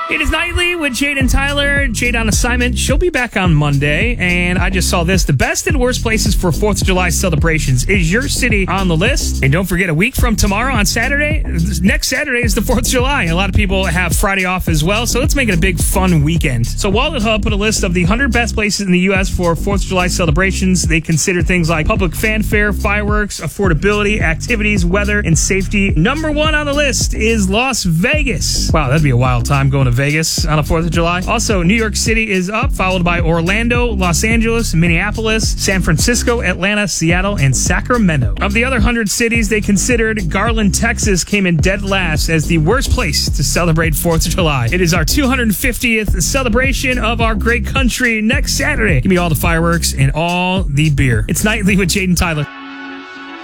It is Nightly with Jade and Tyler. Jade on assignment. She'll be back on Monday. And I just saw this. The best and worst places for 4th of July celebrations. Is your city on the list? And don't forget, a week from tomorrow on Saturday, next Saturday is the 4th of July. A lot of people have Friday off as well. So let's make it a big fun weekend. So Wallet Hub put a list of the 100 best places in the U.S. for 4th of July celebrations. They consider things like public fanfare, fireworks, affordability, activities, weather, and safety. Number 1 on the list is Las Vegas. Wow, that'd be a wild time going to Vegas on the 4th of July. Also, New York City is up, followed by Orlando, Los Angeles, Minneapolis, San Francisco, Atlanta, Seattle, and Sacramento. Of the other 100 cities they considered, Garland, Texas came in dead last as the worst place to celebrate 4th of July. It is our 250th celebration of our great country next Saturday. Give me all the fireworks and all the beer. It's Nightly with Jade and Tyler.